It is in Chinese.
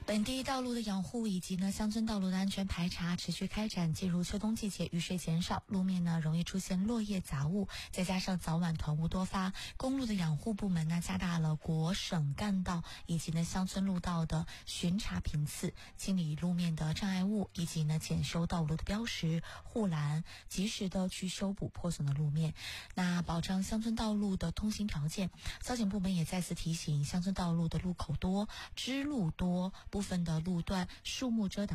本地道路的养护以及乡村道路的安全排查持续开展。进入秋冬季节，雨水减少，路面容易出现落叶杂物，再加上早晚团雾多发，公路的养护部门加大了国省干道以及乡村路道的巡查频次，清理路面的障碍物，以及检修道路的标识、护栏，及时的去修补破损的路面，保障乡村道路的通行条件。交警部门也再次提醒，乡村道路的路口多、支路多，部分的路段树木遮挡